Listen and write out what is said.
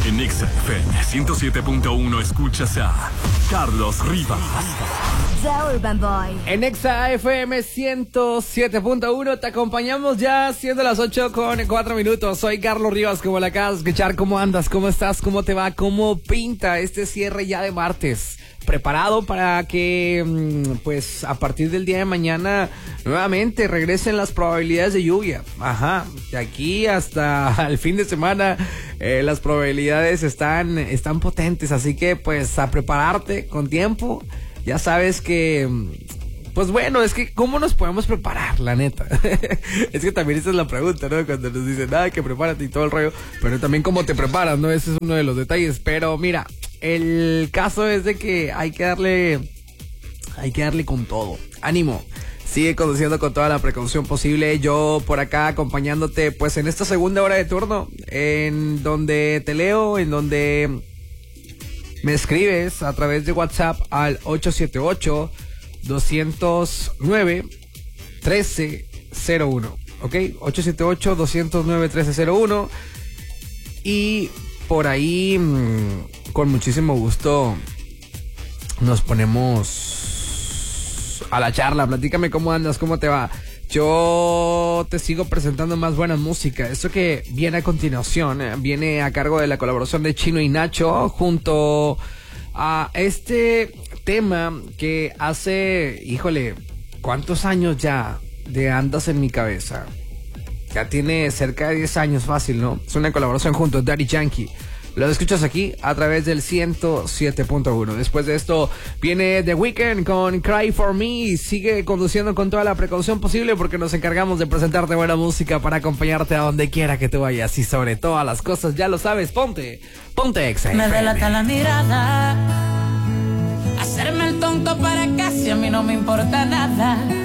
En Exa FM 107.1 escuchas a Carlos Rivas. The Urban Boy. En Exa FM 107.1 te acompañamos ya siendo las 8:04. Soy Carlos Rivas, como la acabas de escuchar. ¿Cómo andas? ¿Cómo estás? ¿Cómo te va? ¿Cómo pinta este cierre ya de martes? Preparado para que, pues, a partir del día de mañana nuevamente regresen las probabilidades de lluvia. Ajá, de aquí hasta el fin de semana las probabilidades están potentes, así que pues a prepararte con tiempo. Ya sabes que, pues bueno, es que ¿cómo nos podemos preparar, la neta? Es que también esa es la pregunta, ¿no? Cuando nos dicen, que prepárate y todo el rollo, pero también cómo te preparas, ¿no? Ese es uno de los detalles. Pero mira, el caso es de que hay que darle con todo. Ánimo. Sigue conduciendo con toda la precaución posible. Yo por acá acompañándote, pues en esta segunda hora de turno, en donde te leo, en donde me escribes a través de WhatsApp al 878-209-1301. ¿Ok? 878-209-1301. Y por ahí, con muchísimo gusto, nos ponemos a la charla. Platícame cómo andas, cómo te va. Yo te sigo presentando más buena música. Esto que viene a continuación viene a cargo de la colaboración de Chino y Nacho junto a este tema que hace, híjole, ¿cuántos años ya de andas en mi cabeza? Ya tiene cerca de 10 años fácil, ¿no? Es una colaboración junto a Daddy Yankee. Lo escuchas aquí a través del 107.1. Después de esto viene The Weeknd con Cry For Me. Sigue conduciendo con toda la precaución posible porque nos encargamos de presentarte buena música para acompañarte a donde quiera que tú vayas. Y sobre todas las cosas, ya lo sabes, ponte Exa FM. Me delata la mirada, hacerme el tonto para casi a mí no me importa nada.